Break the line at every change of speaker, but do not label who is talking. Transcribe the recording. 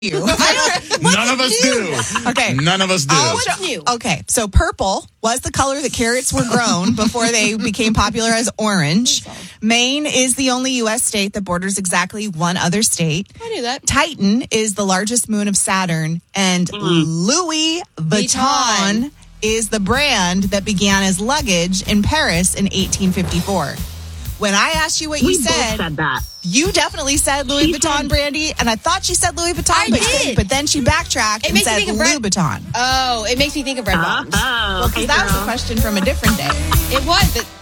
you.
None of us do.
Okay.
None of us do.
What's new?
Okay, so purple was the color that carrots were grown before they became popular as orange. Maine is the only U.S. state that borders exactly one other state.
I knew that.
Titan is the largest moon of Saturn, and Louis Vuitton is the brand that began as luggage in Paris in 1854. When I asked you what you
both said that.
you definitely said Louis Vuitton, Brandy, and I thought she said Louis Vuitton,
I did.
but then she backtracked and
makes me
said
think of
Louis Vuitton.
Oh, it makes me think of Red Bottoms.
Well, because that was a question from a different day.
It was, but